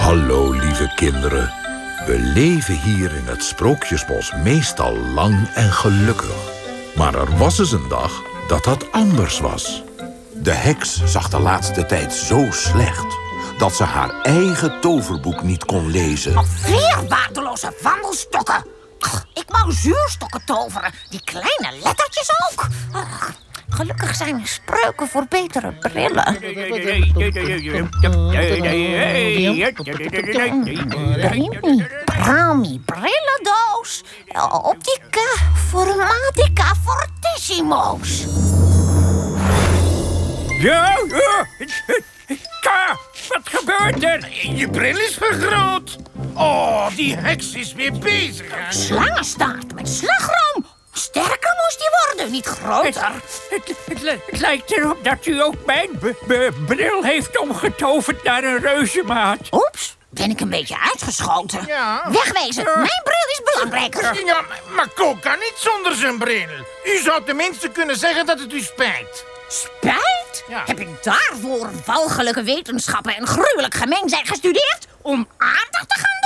Hallo, lieve kinderen. We leven hier in het Sprookjesbos meestal lang en gelukkig. Maar er was eens een dag dat dat anders was. De heks zag de laatste tijd zo slecht dat ze haar eigen toverboek niet kon lezen. Weer waardeloze wandelstokken. Ach, ik wou zuurstokken toveren. Die kleine lettertjes ook. Ach, gelukkig zijn er spreuken voor betere brillen. Brami, brillendoos. Optica, formatica, fortissimo's. Ja, wat gebeurt er? Je bril is vergroot. Oh, die heks is weer bezig. Slangenstaart met slagroom. Sterker moest die worden, niet groter. Het lijkt erop dat u ook mijn bril heeft omgetoverd naar een reuzenmaat. Oeps, ben ik een beetje uitgeschoten. Ja. Wegwezen, mijn bril is belangrijker. Ja, maar Ko kan niet zonder zijn bril. U zou tenminste kunnen zeggen dat het u spijt. Spijt? Ja. Heb ik daarvoor walgelijke wetenschappen en gruwelijk gemeen zijn gestudeerd? Om aardig te gaan